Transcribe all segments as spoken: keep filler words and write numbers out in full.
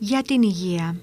Για την υγεία.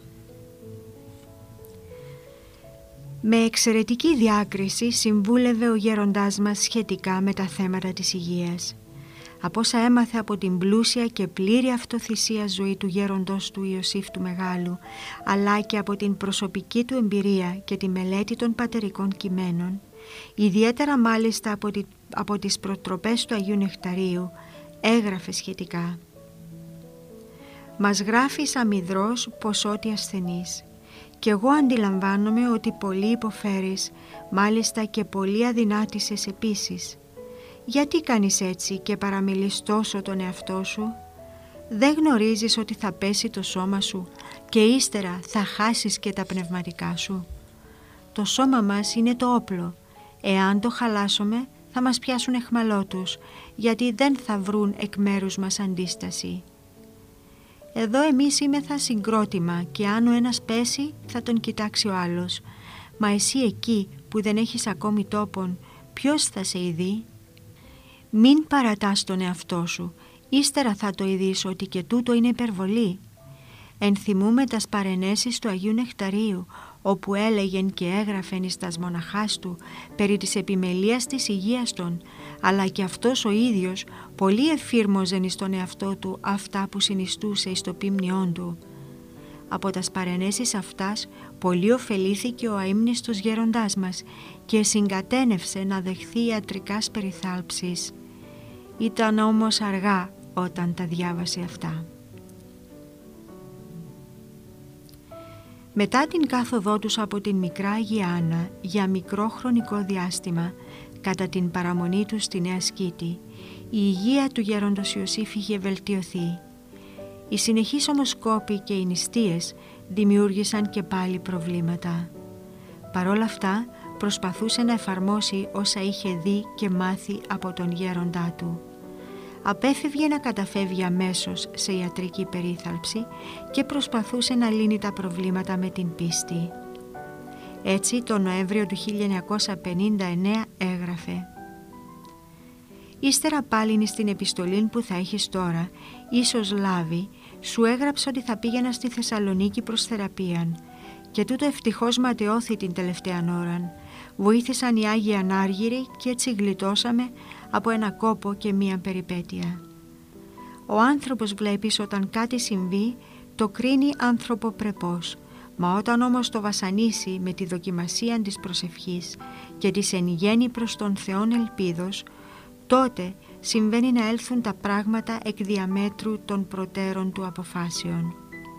Με εξαιρετική διάκριση συμβούλευε ο γέροντάς μας σχετικά με τα θέματα της υγείας. Από όσα έμαθε από την πλούσια και πλήρη αυτοθυσία ζωή του γέροντος του Ιωσήφ του Μεγάλου, αλλά και από την προσωπική του εμπειρία και τη μελέτη των πατερικών κειμένων, ιδιαίτερα μάλιστα από, τη, από τις προτροπές του Αγίου Νεκταρίου, έγραφε σχετικά. «Μας γράφεις αμυδρός πως ότι ασθενείς, και εγώ αντιλαμβάνομαι ότι πολύ υποφέρεις, μάλιστα και πολύ αδυνάτησες επίσης. Γιατί κάνεις έτσι και παραμιλείς τόσο τον εαυτό σου? Δεν γνωρίζεις ότι θα πέσει το σώμα σου και ύστερα θα χάσεις και τα πνευματικά σου? Το σώμα μας είναι το όπλο. Εάν το χαλάσουμε θα μας πιάσουν αιχμαλώτους, γιατί δεν θα βρουν εκ μέρους μας αντίσταση. Εδώ εμείς είμεθα συγκρότημα και αν ο ένας πέσει θα τον κοιτάξει ο άλλος. Μα εσύ εκεί που δεν έχεις ακόμη τόπον, ποιος θα σε ειδεί? Μην παρατάς τον εαυτό σου, ύστερα θα το ειδείς ότι και τούτο είναι υπερβολή. Ενθυμούμε τας παρενέσεις του Αγίου Νεκταρίου, όπου έλεγεν και έγραφεν εις τας μοναχάς του περί της επιμελείας της υγείας των, αλλά και αυτός ο ίδιος πολύ εφήρμοζεν εις τον εαυτό του αυτά που συνιστούσε εις το ποίμνιόν του. Από τας παρενέσεις αυτάς πολύ ωφελήθηκε ο αείμνηστος γέροντάς μας και συγκατένευσε να δεχθεί ιατρικάς περιθάλψης. Ήταν όμως αργά όταν τα διάβασε αυτά. Μετά την κάθοδό τους από την Μικρά Αγία Άννα για μικρό χρονικό διάστημα, κατά την παραμονή τους στη Νέα Σκήτη, η υγεία του γέροντος Ιωσήφ είχε βελτιωθεί. Οι συνεχείς όμως κόποι και οι νηστείες δημιούργησαν και πάλι προβλήματα. Παρόλα αυτά προσπαθούσε να εφαρμόσει όσα είχε δει και μάθει από τον γέροντά του. Απέφευγε να καταφεύγει αμέσως σε ιατρική περίθαλψη και προσπαθούσε να λύνει τα προβλήματα με την πίστη. Έτσι, τον Νοέμβριο του χίλια εννιακόσια πενήντα εννέα έγραφε «Ύστερα πάλιν στην επιστολή που θα έχεις τώρα, ίσως λάβει, σου έγραψα ότι θα πήγαινα στη Θεσσαλονίκη προς θεραπείαν και τούτο ευτυχώς ματαιώθη την τελευταία ώραν. Βοήθησαν οι Άγιοι Ανάργυροι και έτσι γλιτώσαμε από ένα κόπο και μία περιπέτεια. Ο άνθρωπος, βλέπεις, όταν κάτι συμβεί, το κρίνει ανθρωποπρεπώς, μα όταν όμως το βασανίσει με τη δοκιμασία της προσευχής και της εν γέννη προς τον Θεόν ελπίδος, τότε συμβαίνει να έλθουν τα πράγματα εκ διαμέτρου των προτέρων του αποφάσεων».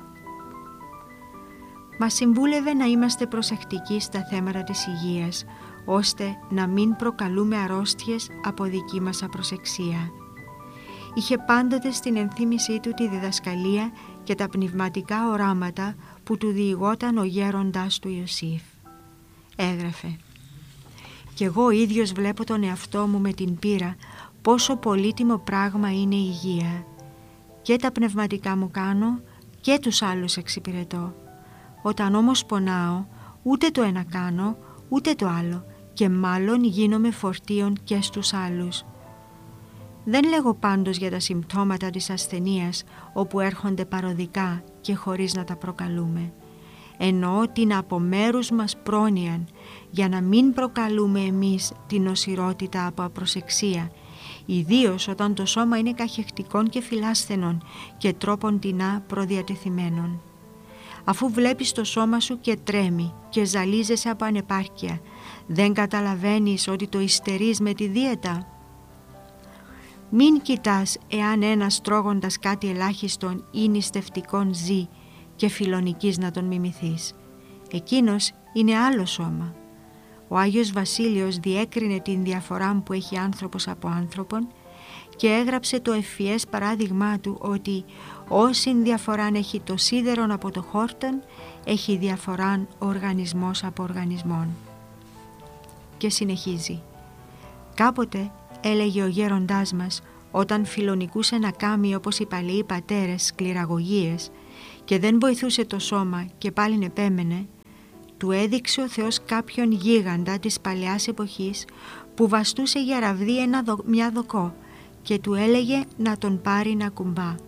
Μας συμβούλευε να είμαστε προσεκτικοί στα θέματα της υγείας, ώστε να μην προκαλούμε αρρώστιες από δική μας απροσεξία. Είχε πάντοτε στην ενθύμησή του τη διδασκαλία και τα πνευματικά οράματα που του διηγόταν ο γέροντάς του Ιωσήφ. Έγραφε «Κι εγώ ο ίδιος βλέπω τον εαυτό μου με την πείρα πόσο πολύτιμο πράγμα είναι η υγεία. Και τα πνευματικά μου κάνω και τους άλλους εξυπηρετώ. Όταν όμως πονάω, ούτε το ένα κάνω, ούτε το άλλο, και μάλλον γίνομαι φορτίον και στους άλλους. Δεν λέγω πάντως για τα συμπτώματα της ασθενείας, όπου έρχονται παροδικά και χωρίς να τα προκαλούμε. Εννοώ την από μέρους μας πρόνοιαν, για να μην προκαλούμε εμείς την νοσηρότητα από απροσεξία, ιδίως όταν το σώμα είναι καχεκτικών και φιλάσθενων και τρόπον τινά προδιατεθειμένων. Αφού βλέπεις το σώμα σου και τρέμει και ζαλίζεσαι από ανεπάρκεια, δεν καταλαβαίνεις ότι το υστερείς με τη δίαιτα? Μην κοιτάς εάν ένας τρώγοντας κάτι ελάχιστον ή νηστευτικόν ζει και φιλονικής να τον μιμηθείς. Εκείνος είναι άλλο σώμα. Ο Άγιος Βασίλειος διέκρινε την διαφορά που έχει άνθρωπος από άνθρωπον και έγραψε το ευφυές παράδειγμά του ότι όσην διαφοράν έχει το σίδερον από το χόρτον, έχει διαφοράν οργανισμός από οργανισμόν. Και συνεχίζει. Κάποτε, έλεγε ο γέροντάς μας, όταν φιλονικούσε να κάνει όπως οι παλαιοί πατέρες σκληραγωγίες και δεν βοηθούσε το σώμα και πάλιν επέμενε, του έδειξε ο Θεός κάποιον γίγαντα της παλαιάς εποχής που βαστούσε για ραβδί ένα δο, μια δοκό και του έλεγε να τον πάρει να κουμπά.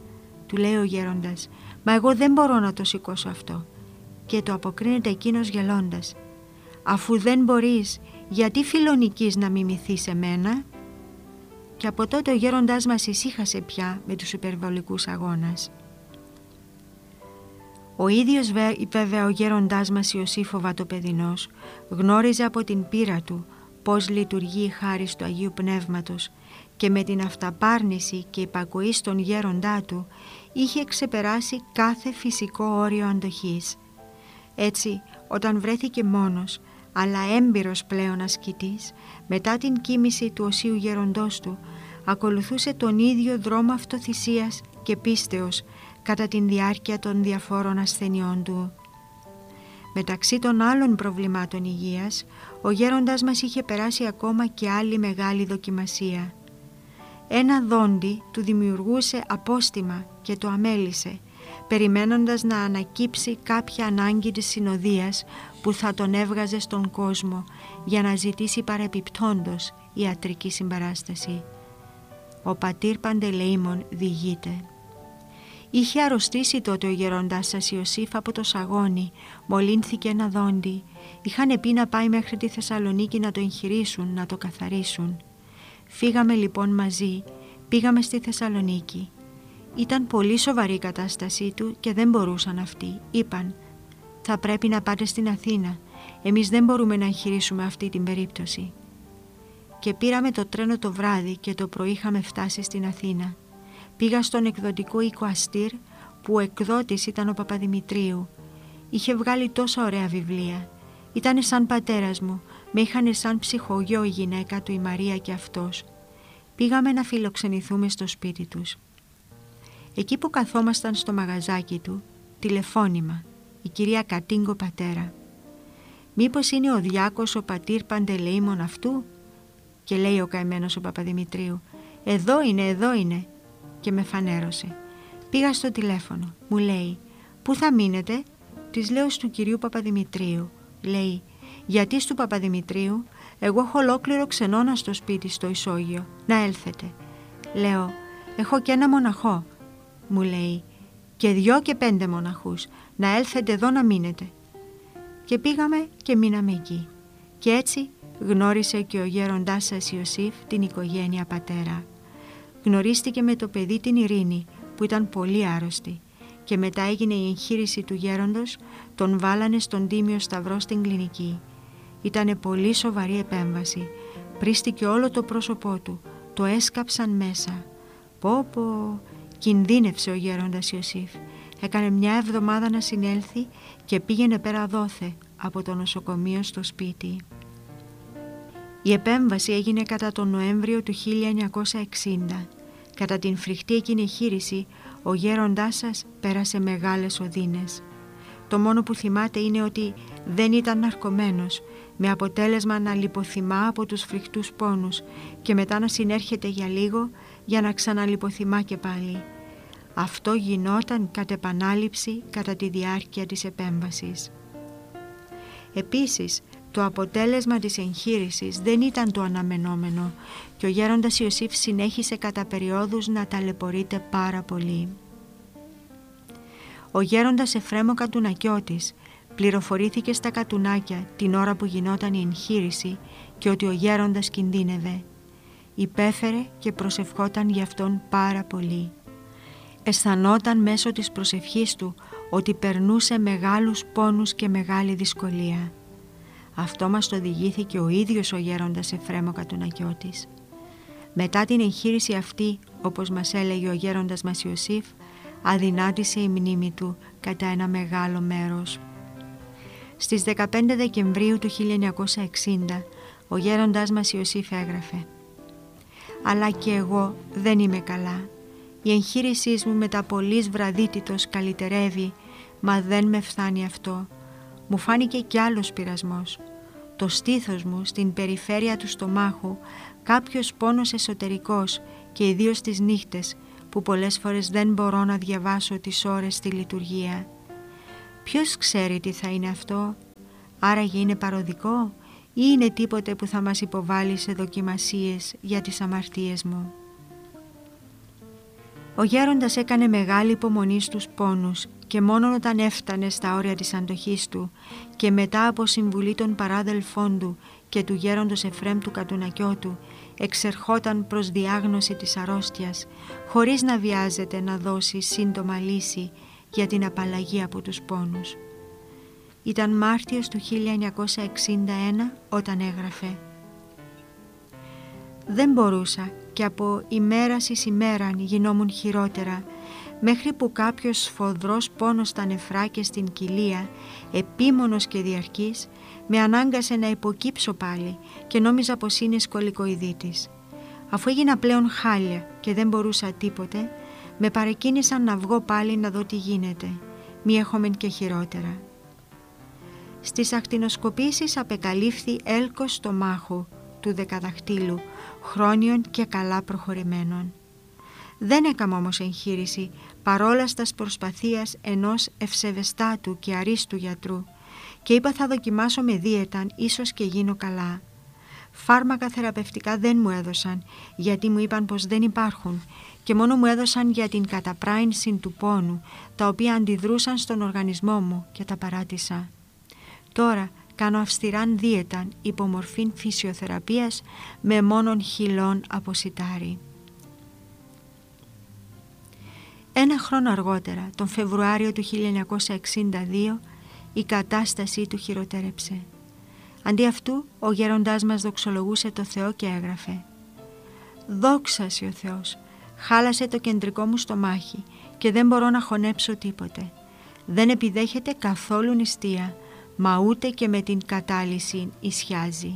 του λέει ο γέροντας, «Μα εγώ δεν μπορώ να το σηκώσω αυτό». Και το αποκρίνεται εκείνος γελώντας, «Αφού δεν μπορείς, γιατί φιλονικείς να μιμηθείς εμένα?» Και από τότε ο γέροντάς μας ησύχασε πια με τους υπερβολικούς αγώνας. Ο ίδιος βέβαια ο γέροντάς μας Ιωσήφ ο Βατοπεδινός γνώριζε από την πείρα του πώς λειτουργεί η χάρις του Αγίου Πνεύματος και με την αυταπάρνηση και υπακοή στον γέροντά του είχε ξεπεράσει κάθε φυσικό όριο αντοχής. Έτσι, όταν βρέθηκε μόνος αλλά έμπειρος πλέον ασκητής, μετά την κοίμηση του οσίου γέροντός του, ακολουθούσε τον ίδιο δρόμο αυτοθυσίας και πίστεως κατά την διάρκεια των διαφόρων ασθενειών του. Μεταξύ των άλλων προβλημάτων υγείας, ο γέροντας μας είχε περάσει ακόμα και άλλη μεγάλη δοκιμασία. Ένα δόντι του δημιουργούσε απόστημα και το αμέλησε, περιμένοντας να ανακύψει κάποια ανάγκη της συνοδείας που θα τον έβγαζε στον κόσμο για να ζητήσει παρεπιπτόντος ιατρική συμπαράσταση. Ο πατήρ Παντελεήμων διηγείται. Είχε αρρωστήσει τότε ο γεροντάς σας Ιωσήφ από το σαγόνι, μολύνθηκε ένα δόντι. Είχαν πει να πάει μέχρι τη Θεσσαλονίκη να το εγχειρήσουν, να το καθαρίσουν. Φύγαμε λοιπόν μαζί, πήγαμε στη Θεσσαλονίκη. Ήταν πολύ σοβαρή η κατάστασή του και δεν μπορούσαν αυτοί. Είπαν, θα πρέπει να πάτε στην Αθήνα, εμείς δεν μπορούμε να εγχειρήσουμε αυτή την περίπτωση. Και πήραμε το τρένο το βράδυ και το πρωί είχαμε φτάσει στην Αθήνα. Πήγα στον εκδοτικό οίκο Αστήρ, που ο εκδότης ήταν ο Παπαδημητρίου. Είχε βγάλει τόσα ωραία βιβλία. Ήτανε σαν πατέρας μου, με είχανε σαν ψυχογιό η γυναίκα του, η Μαρία και αυτός. Πήγαμε να φιλοξενηθούμε στο σπίτι τους. Εκεί που καθόμασταν στο μαγαζάκι του, τηλεφώνημα, η κυρία Κατίγκο πατέρα. «Μήπως είναι ο διάκος ο πατήρ Παντελεήμων αυτού?» Και λέει ο καημένος ο Παπαδημητρίου, «Εδώ είναι, εδώ είναι». Και με φανέρωσε. Πήγα στο τηλέφωνο. Μου λέει, «Πού θα μείνετε?» Της λέω, «Στου κυρίου Παπαδημητρίου». Λέει, «Γιατί στου Παπαδημητρίου? Εγώ έχω ολόκληρο ξενώνα στο σπίτι στο ισόγειο. Να έλθετε». Λέω, «Έχω και ένα μοναχό». Μου λέει, «Και δυο και πέντε μοναχούς. Να έλθετε εδώ να μείνετε». Και πήγαμε και μείναμε εκεί. Και έτσι γνώρισε και ο γέροντάς σας Ιωσήφ την οικογένεια πατέρα. Γνωρίστηκε με το παιδί την Ειρήνη που ήταν πολύ άρρωστη και μετά έγινε η εγχείρηση του γέροντος, τον βάλανε στον Τίμιο Σταυρό στην κλινική. Ήτανε πολύ σοβαρή επέμβαση, πρίστηκε όλο το πρόσωπό του, το έσκαψαν μέσα. Πω πω, κινδύνευσε ο γέροντας Ιωσήφ, έκανε μια εβδομάδα να συνέλθει και πήγαινε πέρα δόθε από το νοσοκομείο στο σπίτι. Η επέμβαση έγινε κατά τον Νοέμβριο του χίλια εννιακόσια εξήντα. Κατά την φρικτή εκείνη εγχείρηση, ο γέροντάς σας πέρασε μεγάλες οδύνες. Το μόνο που θυμάται είναι ότι δεν ήταν ναρκωμένος, με αποτέλεσμα να λιποθυμά από τους φρικτούς πόνους και μετά να συνέρχεται για λίγο για να ξαναλιποθυμά και πάλι. Αυτό γινόταν κατ' επανάληψη κατά τη διάρκεια της επέμβασης. Επίσης, το αποτέλεσμα της εγχείρησης δεν ήταν το αναμενόμενο και ο γέροντας Ιωσήφ συνέχισε κατά περιόδους να ταλαιπωρείται πάρα πολύ. Ο γέροντας Εφραίμ ο Κατουνακιώτης πληροφορήθηκε στα Κατουνάκια την ώρα που γινόταν η εγχείρηση και ότι ο γέροντας κινδύνευε. Υπέφερε και προσευχόταν γι' αυτόν πάρα πολύ. Αισθανόταν μέσω της προσευχής του ότι περνούσε μεγάλους πόνους και μεγάλη δυσκολία. Αυτό μας το διηγήθηκε ο ίδιος ο γέροντας Εφραίμ ο Κατουνακιώτης. Μετά την εγχείρηση αυτή, όπως μας έλεγε ο γέροντας μας Ιωσήφ, αδυνάτησε η μνήμη του κατά ένα μεγάλο μέρος. Στις δεκαπέντε Δεκεμβρίου του χίλια εννιακόσια εξήντα, ο γέροντας μας Ιωσήφ έγραφε «Αλλά και εγώ δεν είμαι καλά. Η εγχείρησή μου με τα πολλής βραδύτητος καλυτερεύει, μα δεν με φθάνει αυτό. Μου φάνηκε κι άλλος πειρασμός. Το στήθος μου, στην περιφέρεια του στομάχου, κάποιος πόνος εσωτερικός και ιδίως τις νύχτες, που πολλές φορές δεν μπορώ να διαβάσω τις ώρες στη λειτουργία. Ποιος ξέρει τι θα είναι αυτό? Άραγε είναι παροδικό ή είναι τίποτε που θα μας υποβάλει σε δοκιμασίες για τις αμαρτίες μου?» Ο γέροντας έκανε μεγάλη υπομονή στους πόνους και μόνο όταν έφτανε στα όρια της αντοχής του και μετά από συμβουλή των παράδελφών του και του γέροντος Εφραίμ του Κατουνακιώτου εξερχόταν προς διάγνωση της αρρώστιας, χωρίς να βιάζεται να δώσει σύντομα λύση για την απαλλαγή από τους πόνους. Ήταν Μάρτιος του χίλια εννιακόσια εξήντα ένα όταν έγραφε «Δεν μπορούσα και από ημέρας εις ημέραν γινόμουν χειρότερα, μέχρι που κάποιος σφοδρός πόνος στα νεφρά και στην κοιλία, επίμονος και διαρκής, με ανάγκασε να υποκύψω πάλι και νόμιζα πως είναι σκολικοειδίτης. Αφού έγινα πλέον χάλια και δεν μπορούσα τίποτε, με παρεκκίνησαν να βγω πάλι να δω τι γίνεται, μη έχομεν και χειρότερα. Στις ακτινοσκοπήσεις απεκαλύφθη έλκος στομάχου του δεκαδαχτύλου, χρόνιων και καλά προχωρημένων. Δεν έκαμα όμως εγχείρηση παρόλα στας προσπαθίας ενός ευσεβεστάτου και αρίστου γιατρού και είπα θα δοκιμάσω με δίαιταν, ίσως και γίνω καλά. Φάρμακα θεραπευτικά δεν μου έδωσαν γιατί μου είπαν πως δεν υπάρχουν και μόνο μου έδωσαν για την καταπράινση του πόνου, τα οποία αντιδρούσαν στον οργανισμό μου και τα παράτησα. Τώρα κάνω αυστηράν δίαιταν υπομορφήν φυσιοθεραπείας με μόνον χυλών από σιτάρι. Ένα χρόνο αργότερα, τον Φεβρουάριο του χίλια εννιακόσια εξήντα δύο, η κατάστασή του χειροτέρεψε. Αντί αυτού, ο γέροντάς μας δοξολογούσε το Θεό και έγραφε «Δόξασι ο Θεός, χάλασε το κεντρικό μου στομάχι και δεν μπορώ να χωνέψω τίποτε. Δεν επιδέχεται καθόλου νηστεία, μα ούτε και με την κατάλυση ισιάζει».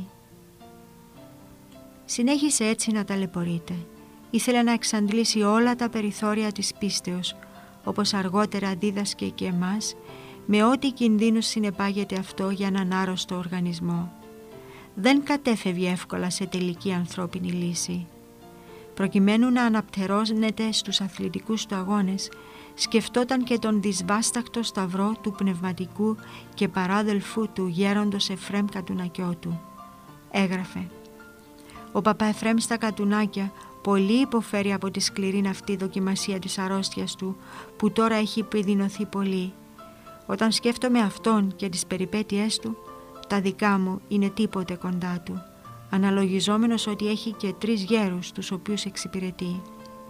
Συνέχισε έτσι να ταλαιπωρείται. Ήθελε να εξαντλήσει όλα τα περιθώρια της πίστεως, όπως αργότερα δίδασκε και εμάς, με ό,τι κινδύνους συνεπάγεται αυτό για έναν άρρωστο οργανισμό. Δεν κατέφευγε εύκολα σε τελική ανθρώπινη λύση. Προκειμένου να αναπτερώνεται στους αθλητικούς του αγώνες, σκεφτόταν και τον δυσβάστακτο σταυρό του πνευματικού και παράδελφού του γέροντος Εφραίμ Κατουνακιώτου. Έγραφε «Ο Παπά Εφραίμ στα Κατουνάκια πολύ υποφέρει από τη σκληρή αυτή δοκιμασία της αρρώστιας του, που τώρα έχει επιδεινωθεί πολύ. Όταν σκέφτομαι αυτόν και τις περιπέτειές του, τα δικά μου είναι τίποτε κοντά του, αναλογιζόμενος ότι έχει και τρεις γέρους τους οποίους εξυπηρετεί».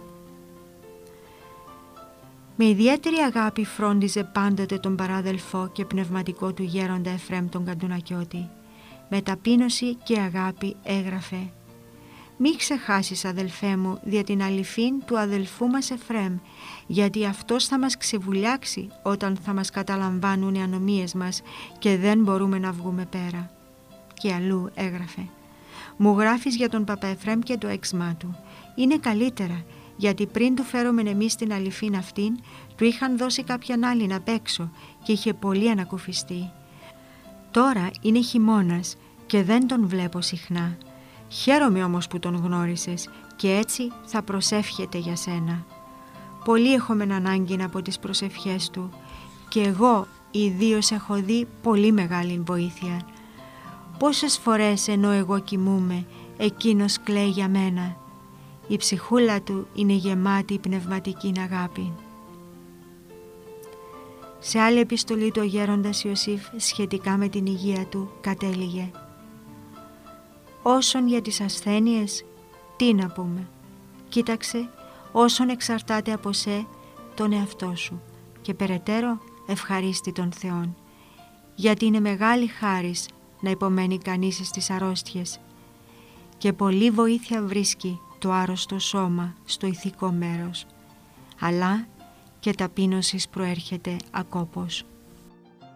Με ιδιαίτερη αγάπη φρόντιζε πάντοτε τον παράδελφο και πνευματικό του γέροντα Εφραίμ τον Κατουνακιώτη. Με ταπείνωση και αγάπη έγραφε «Μη ξεχάσεις, αδελφέ μου, δια την αληθήν του αδελφού μας Εφραίμ, γιατί αυτός θα μας ξεβουλιάξει όταν θα μας καταλαμβάνουν οι ανομίες μας και δεν μπορούμε να βγούμε πέρα». Και αλλού έγραφε «Μου γράφεις για τον Παπά Εφραίμ και το έξμά του. Είναι καλύτερα, γιατί πριν του φέρομεν εμείς την αληθήν αυτήν, του είχαν δώσει κάποιαν άλλη απ' έξω και είχε πολύ ανακουφιστεί. Τώρα είναι χειμώνας και δεν τον βλέπω συχνά. Χαίρομαι όμως που τον γνώρισες και έτσι θα προσεύχεται για σένα. Πολύ έχομεν ανάγκη από τις προσευχές του και εγώ ιδίως έχω δει πολύ μεγάλη βοήθεια. Πόσες φορές ενώ εγώ κοιμούμαι, εκείνος κλαίει για μένα. Η ψυχούλα του είναι γεμάτη πνευματική αγάπη». Σε άλλη επιστολή του ο γέροντας Ιωσήφ σχετικά με την υγεία του κατέληγε «Όσον για τις ασθένειες, τι να πούμε. Κοίταξε όσον εξαρτάται από σε τον εαυτό σου και περαιτέρω ευχαρίστη τον Θεόν, γιατί είναι μεγάλη χάρις να υπομένει κανείς στις αρρώστιες και πολλή βοήθεια βρίσκει το άρρωστο σώμα στο ηθικό μέρος, αλλά και ταπείνωσης προέρχεται ακόπως».